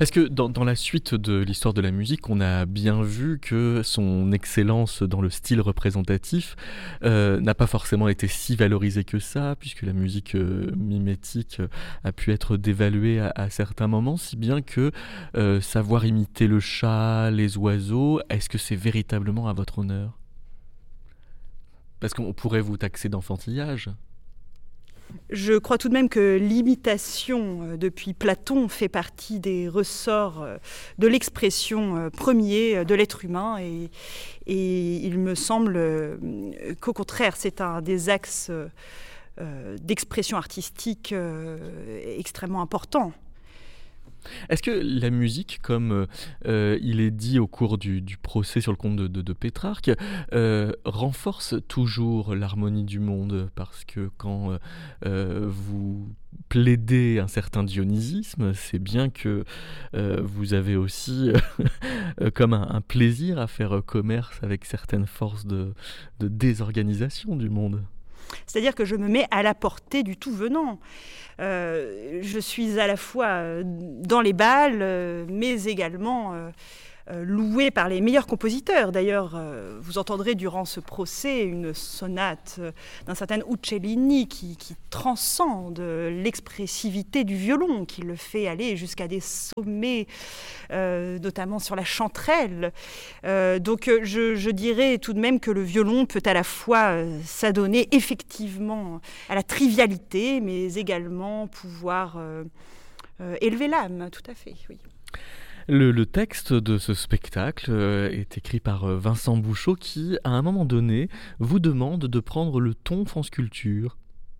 Parce que dans la suite de l'histoire de la musique, on a bien vu que son excellence dans le style représentatif n'a pas forcément été si valorisée que ça, puisque la musique mimétique a pu être dévaluée à certains moments, si bien que savoir imiter le chat, les oiseaux, est-ce que c'est véritablement à votre honneur? Parce qu'on pourrait vous taxer d'enfantillage. Je crois tout de même que l'imitation, depuis Platon, fait partie des ressorts de l'expression premier de l'être humain. Et il me semble qu'au contraire, c'est un des axes d'expression artistique extrêmement importants. Est-ce que la musique, comme il est dit au cours du procès sur le compte de Pétrarque, renforce toujours l'harmonie du monde? Parce que quand vous plaidez un certain dionysisme, c'est bien que vous avez aussi comme un plaisir à faire commerce avec certaines forces de désorganisation du monde. C'est-à-dire que je me mets à la portée du tout venant. Je suis à la fois dans les bals, mais également louée par les meilleurs compositeurs. D'ailleurs, vous entendrez durant ce procès une sonate d'un certain Uccellini qui transcende l'expressivité du violon, qui le fait aller jusqu'à des sommets, notamment sur la chanterelle. Donc je dirais tout de même que le violon peut à la fois s'adonner effectivement à la trivialité, mais également pouvoir élever l'âme, tout à fait, oui. Le texte de ce spectacle est écrit par Vincent Bouchot qui, à un moment donné, vous demande de prendre le ton France Culture.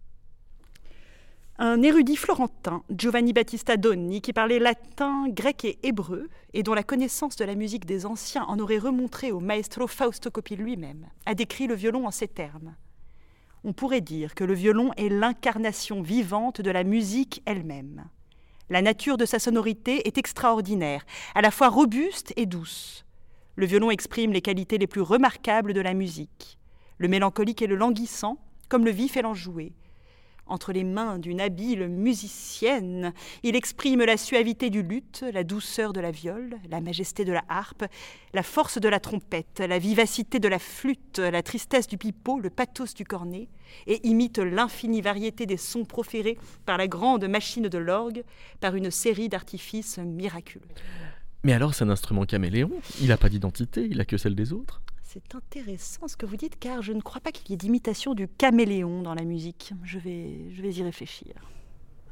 Un érudit florentin, Giovanni Battista Doni, qui parlait latin, grec et hébreu, et dont la connaissance de la musique des anciens en aurait remontré au maestro Fausto Coppi lui-même, a décrit le violon en ces termes. On pourrait dire que le violon est l'incarnation vivante de la musique elle-même. La nature de sa sonorité est extraordinaire, à la fois robuste et douce. Le violon exprime les qualités les plus remarquables de la musique, le mélancolique et le languissant, comme le vif et l'enjoué. Entre les mains d'une habile musicienne, il exprime la suavité du luth, la douceur de la viole, la majesté de la harpe, la force de la trompette, la vivacité de la flûte, la tristesse du pipeau, le pathos du cornet, et imite l'infinie variété des sons proférés par la grande machine de l'orgue, par une série d'artifices miraculeux. Mais alors, c'est un instrument caméléon, il n'a pas d'identité, il n'a que celle des autres. C'est intéressant ce que vous dites, car je ne crois pas qu'il y ait d'imitation du caméléon dans la musique. Je vais y réfléchir.